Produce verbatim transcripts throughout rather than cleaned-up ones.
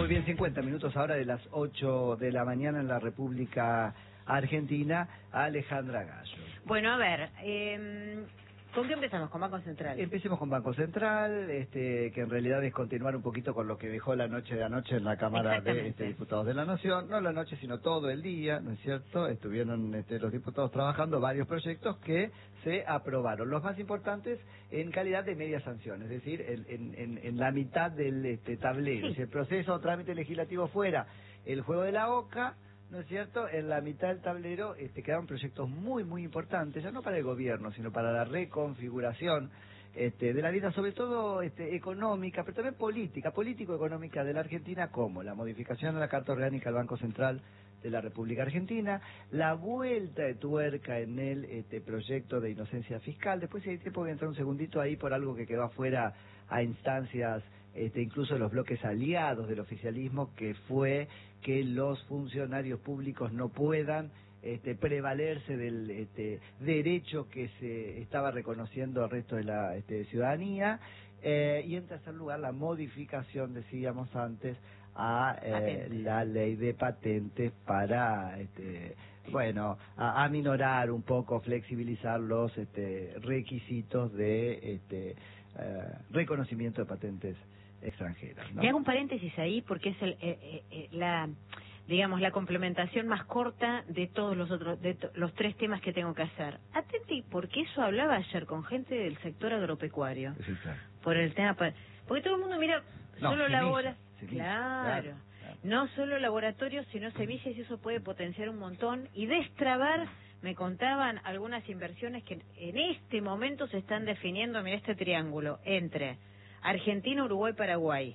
Muy bien, cincuenta minutos ahora de las ocho de la mañana en la República Argentina. Alejandra Gallo. Bueno, a ver, eh, ¿con qué empezamos? ¿Con Banco Central? Empecemos con Banco Central, este, que en realidad es continuar un poquito con lo que dejó la noche de anoche en la Cámara de este, Diputados de la Nación. No la noche, sino todo el día, ¿no es cierto? Estuvieron este, los diputados trabajando varios proyectos que se aprobaron. Los más importantes en calidad de media sanción, es decir, en, en, en, en la mitad del este, tablero. Sí. Si el proceso o trámite legislativo fuera el juego de la oca, ¿no es cierto? En la mitad del tablero este, quedaron proyectos muy, muy importantes, ya no para el gobierno, sino para la reconfiguración este, de la vida, sobre todo este, económica, pero también política, político-económica de la Argentina, como la modificación de la Carta Orgánica del Banco Central de la República Argentina, la vuelta de tuerca en el este, proyecto de inocencia fiscal. Después, si hay tiempo, voy a entrar un segundito ahí por algo que quedó afuera a instancias, este, incluso de los bloques aliados del oficialismo, que fue que los funcionarios públicos no puedan este, prevalerse del este, derecho que se estaba reconociendo al resto de la este, ciudadanía, eh, y en tercer lugar la modificación, decíamos antes, a eh, la ley de patentes para este, bueno, a, a minorar un poco, flexibilizar los este, requisitos de este, eh, reconocimiento de patentes extranjeras, ¿no? Te hago un paréntesis ahí porque es el, eh, eh, la, digamos, la complementación más corta de todos los otros, de to, los tres temas que tengo que hacer. Atenti, porque eso hablaba ayer con gente del sector agropecuario. Sí, claro. Por el tema, porque todo el mundo mira no, solo labora, claro, claro, claro, no solo laboratorios, sino semillas, y eso puede potenciar un montón y destrabar. Me contaban algunas inversiones que en este momento se están definiendo, mira este triángulo, entre Argentina, Uruguay, Paraguay.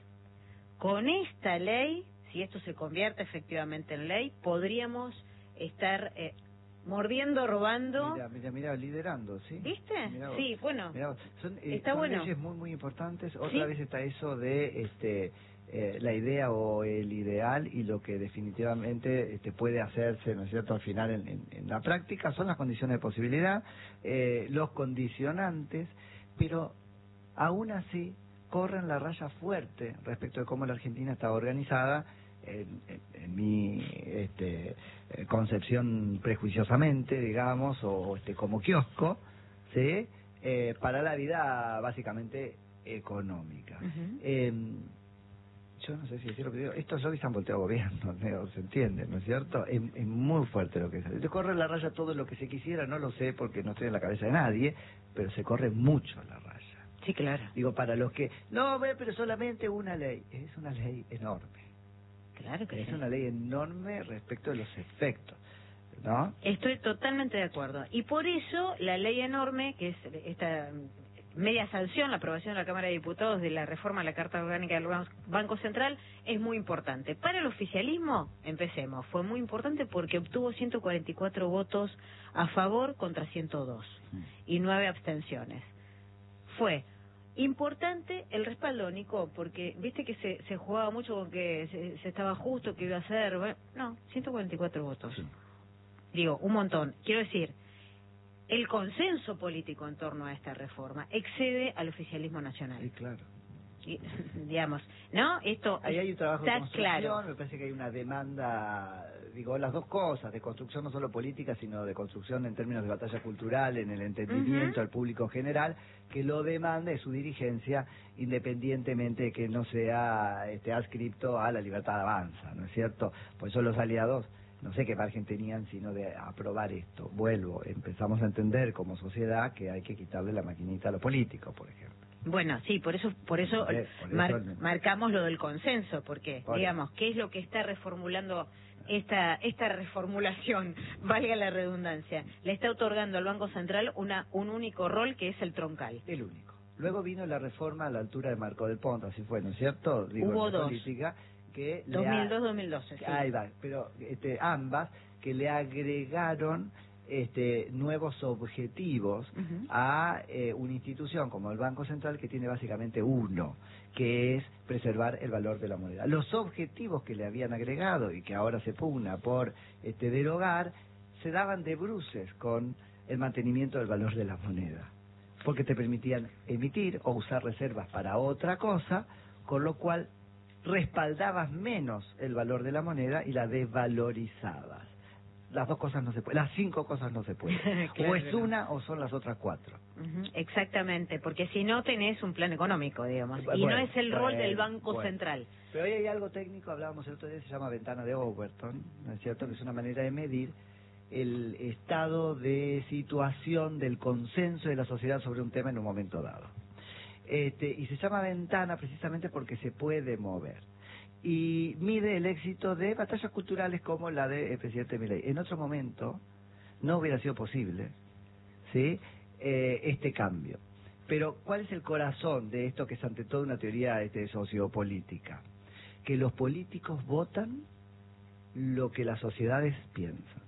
Con esta ley, si esto se convierte efectivamente en ley, podríamos estar eh, mordiendo, robando. Mira, mira, mira, liderando, ¿sí? ¿Viste? Mirá vos, sí, bueno, mirá vos. Son, eh, está son bueno. leyes muy, muy importantes. Otra ¿Sí? vez está eso de este eh, la idea o el ideal y lo que definitivamente este, puede hacerse, ¿no es cierto?, al final en, en, en la práctica, son las condiciones de posibilidad, eh, los condicionantes, pero aún así corren la raya fuerte respecto de cómo la Argentina está organizada, en, en, en mi este, eh, concepción prejuiciosamente, digamos, o este, como kiosco, ¿sí? Eh, para la vida básicamente económica. Uh-huh. eh, yo no sé si decir lo que digo, estos lobbies han volteado gobierno, ¿no? Se entiende, ¿no es cierto? Es, es muy fuerte lo que se hace. Corre la raya todo lo que se quisiera, no lo sé porque no estoy en la cabeza de nadie, pero se corre mucho la raya. Sí, claro. Digo, para los que, no, ve, pero solamente una ley. Es una ley enorme. Claro que es sí. una ley enorme respecto de los efectos, ¿no? Estoy totalmente de acuerdo. Y por eso la ley enorme, que es esta media sanción, la aprobación de la Cámara de Diputados de la reforma a la Carta Orgánica del Banco Central, es muy importante. Para el oficialismo, empecemos, fue muy importante porque obtuvo ciento cuarenta y cuatro votos a favor contra ciento dos y nueve abstenciones. Fue importante el respaldo, Nico, porque viste que se, se jugaba mucho con que se, se estaba justo, que iba a ser, bueno, no, ciento cuarenta y cuatro votos. Sí. Digo, un montón. Quiero decir, el consenso político en torno a esta reforma excede al oficialismo nacional. Sí, claro. Y, digamos, ¿no? Esto ahí hay un trabajo de está construcción, claro. Me parece que hay una demanda, digo, las dos cosas, de construcción no solo política, sino de construcción en términos de batalla cultural, en el entendimiento al uh-huh. público general, que lo demanda de su dirigencia, independientemente de que no sea este, adscripto a la libertad de avanza, ¿no es cierto? Por eso los aliados, no sé qué margen tenían sino de aprobar esto. Vuelvo, empezamos a entender como sociedad que hay que quitarle la maquinita a los políticos, por ejemplo. Bueno, sí, por eso por eso, por eso mar, marcamos lo del consenso, porque, por digamos, ¿qué es lo que está reformulando esta esta reformulación? Valga la redundancia. Le está otorgando al Banco Central una un único rol que es el troncal. El único. Luego vino la reforma a la altura de Marco del Ponto, así fue, ¿no es cierto? Digo, Hubo dos. Política, que dos mil dos dos mil doce, sí. Ahí va, pero este, ambas que le agregaron este, nuevos objetivos uh-huh. a eh, una institución como el Banco Central, que tiene básicamente uno, que es preservar el valor de la moneda. Los objetivos que le habían agregado y que ahora se pugna por este, derogar, se daban de bruces con el mantenimiento del valor de la moneda, porque te permitían emitir o usar reservas para otra cosa, con lo cual respaldabas menos el valor de la moneda y la desvalorizabas. Las dos cosas no se pueden, las cinco cosas no se pueden. Claro, o es una o son las otras cuatro. Uh-huh, exactamente, porque si no tenés un plan económico, digamos, bueno, y no es el bueno, rol del Banco bueno. Central. Pero ahí hay algo técnico, hablábamos el otro día, se llama ventana de Overton, ¿no es cierto? Que es una manera de medir el estado de situación del consenso de la sociedad sobre un tema en un momento dado. Este, y se llama ventana precisamente porque se puede mover. Y mide el éxito de batallas culturales como la del presidente Milei. En otro momento no hubiera sido posible, ¿sí? Eh, este cambio. Pero ¿cuál es el corazón de esto, que es ante todo una teoría este, sociopolítica? Que los políticos votan lo que las sociedades piensan.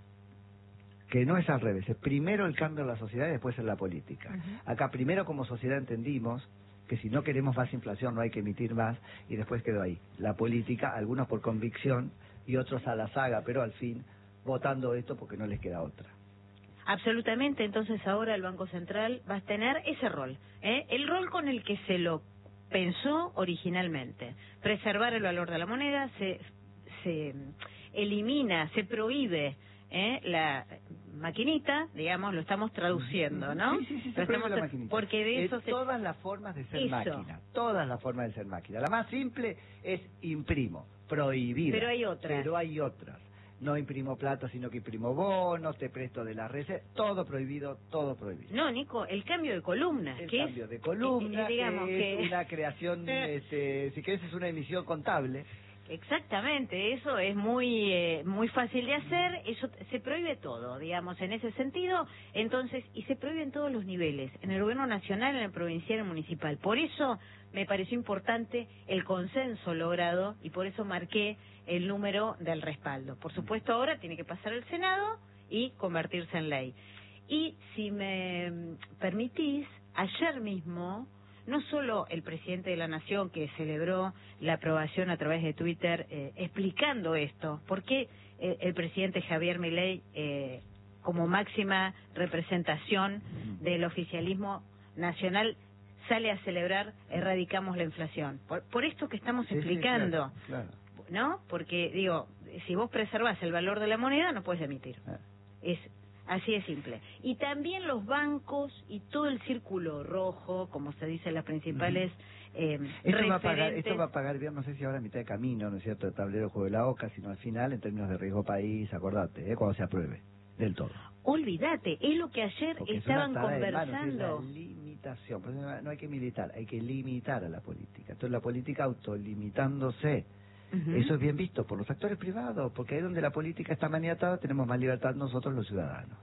Que no es al revés, es primero el cambio en la sociedad y después en la política. Uh-huh. Acá primero como sociedad entendimos que si no queremos más inflación no hay que emitir más, y después quedó ahí. La política, algunos por convicción y otros a la saga, pero al fin votando esto porque no les queda otra. Absolutamente, entonces ahora el Banco Central va a tener ese rol, ¿eh? El rol con el que se lo pensó originalmente, preservar el valor de la moneda, se, se elimina, se prohíbe ¿eh? la maquinita, digamos, lo estamos traduciendo, ¿no? Sí, sí, sí, se lo prohíbe estamos la maquinita. Porque de eso eh, se... Todas las formas de ser eso. máquina, todas las formas de ser máquina. La más simple es imprimo, prohibida. Pero hay otras. Pero hay otras. No imprimo plata, sino que imprimo bonos, te presto de la red, todo prohibido, todo prohibido. No, Nico, el cambio de columna. El que cambio es, de columna, eh, digamos que es que... una creación, este, si querés es una emisión contable. Exactamente, eso es muy eh, muy fácil de hacer, eso se prohíbe todo, digamos, en ese sentido, entonces, y se prohíbe en todos los niveles, en el gobierno nacional, en el provincial, en el municipal. Por eso me pareció importante el consenso logrado y por eso marqué el número del respaldo. Por supuesto, ahora tiene que pasar el Senado y convertirse en ley. Y si me permitís, ayer mismo, no solo el presidente de la Nación, que celebró la aprobación a través de Twitter, eh, explicando esto, por qué eh, el presidente Javier Milei, eh, como máxima representación del oficialismo nacional, sale a celebrar Erradicamos la inflación. Por, por esto que estamos sí, explicando, sí, claro, claro. ¿no? Porque, digo, si vos preservás el valor de la moneda, no puedes emitir. Ah. Es así de simple. Y también los bancos y todo el círculo rojo, como se dice en las principales uh-huh. eh, esto referentes... va a pagar, esto va a pagar bien, no sé si ahora a mitad de camino, ¿no es cierto?, el tablero juego de la OCA, sino al final, en términos de riesgo país, acordate, ¿eh? Cuando se apruebe, del todo. Olvídate, es lo que ayer Porque estaban es una conversando. De la limitación, por eso no hay que militar, hay que limitar a la política. Entonces la política autolimitándose, uh-huh. eso es bien visto por los actores privados, porque ahí donde la política está maniatada tenemos más libertad nosotros los ciudadanos.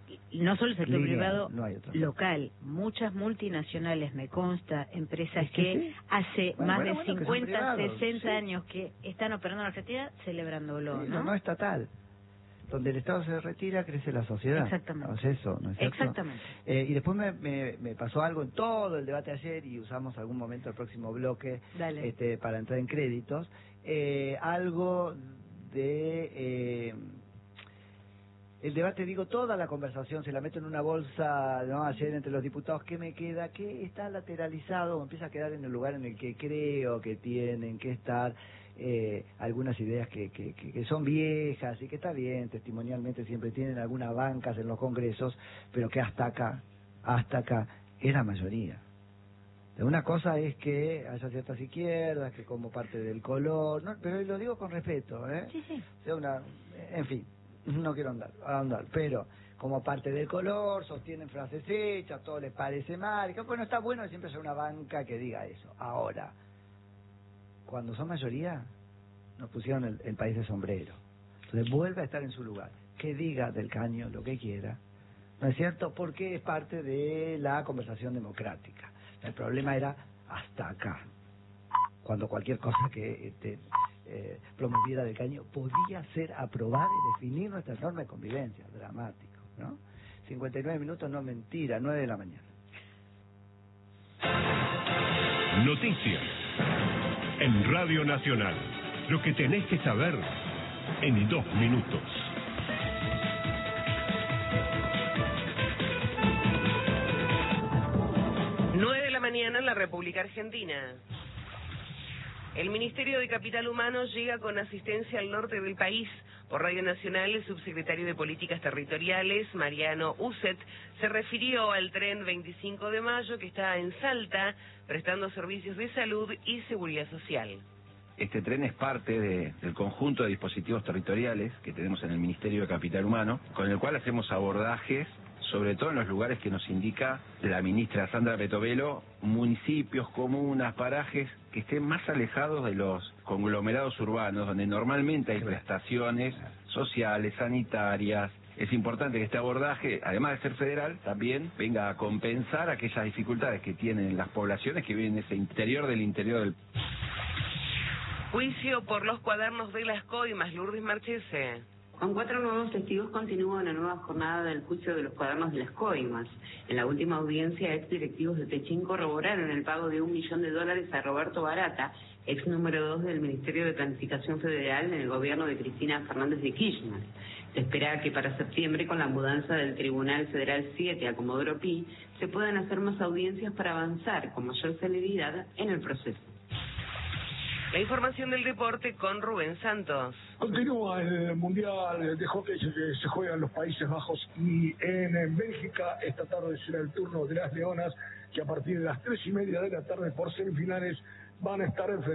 No solo el sector Lineal, privado no hay local, muchas multinacionales, me consta, empresas es que, que sí. hace bueno, más bueno, de bueno, cincuenta, privados, sesenta sí. años que están operando en la Argentina celebrándolo, sí, ¿no? No, no estatal. Donde el Estado se retira, crece la sociedad. Exactamente. O sea, eso, ¿no es cierto? Exactamente. Eh, y después me, me, me pasó algo en todo el debate ayer, y usamos algún momento el próximo bloque este, para entrar en créditos. Eh, algo de... Eh, el debate, digo, toda la conversación se la meto en una bolsa, ¿no? Ayer entre los diputados, ¿qué me queda? ¿Qué está lateralizado? O empieza a quedar en el lugar en el que creo que tienen que estar eh, algunas ideas que, que, que, que son viejas y que está bien, testimonialmente siempre tienen algunas bancas en los congresos, pero que hasta acá, hasta acá, es la mayoría. Una cosa es que haya ciertas izquierdas, que como parte del color, no, pero lo digo con respeto, ¿eh? Sí, sí. O sea, una, en fin. No quiero andar, andar, pero como parte del color, sostienen frases hechas, todo les parece mal. Que, bueno, está bueno que siempre haya una banca que diga eso. Ahora, cuando son mayoría, nos pusieron el, el país de sombrero. Entonces vuelve a estar en su lugar. Que diga del Caño lo que quiera, ¿no es cierto? Porque es parte de la conversación democrática. El problema era hasta acá. Cuando cualquier cosa que... Este, Eh, promovida del Caño podía ser aprobada y definir nuestra norma de convivencia. Dramático, ¿no? cincuenta y nueve minutos, no mentira, nueve de la mañana. Noticias en Radio Nacional. Lo que tenés que saber en dos minutos. nueve de la mañana en la República Argentina. El Ministerio de Capital Humano llega con asistencia al norte del país. Por Radio Nacional, el subsecretario de Políticas Territoriales, Mariano Uset, se refirió al tren veinticinco de mayo que está en Salta, prestando servicios de salud y seguridad social. Este tren es parte de, del conjunto de dispositivos territoriales que tenemos en el Ministerio de Capital Humano, con el cual hacemos abordajes, sobre todo en los lugares que nos indica la ministra Sandra Petovelo, municipios, comunas, parajes que estén más alejados de los conglomerados urbanos, donde normalmente hay prestaciones sociales, sanitarias. Es importante que este abordaje, además de ser federal, también venga a compensar aquellas dificultades que tienen las poblaciones que viven en ese interior del interior del... Juicio por los cuadernos de las coimas, Lourdes Marchese. Con cuatro nuevos testigos continúa una nueva jornada del juicio de los cuadernos de las coimas. En la última audiencia, ex directivos de Techín corroboraron el pago de un millón de dólares a Roberto Barata, ex número dos del Ministerio de Planificación Federal en el gobierno de Cristina Fernández de Kirchner. Se espera que para septiembre, con la mudanza del Tribunal Federal siete a Comodoro Pi, se puedan hacer más audiencias para avanzar con mayor celeridad en el proceso. La información del deporte con Rubén Santos. Continúa el Mundial de Hockey que se juega en los Países Bajos y en Bélgica. Esta tarde será el turno de las Leonas, que a partir de las tres y media de la tarde por semifinales van a estar en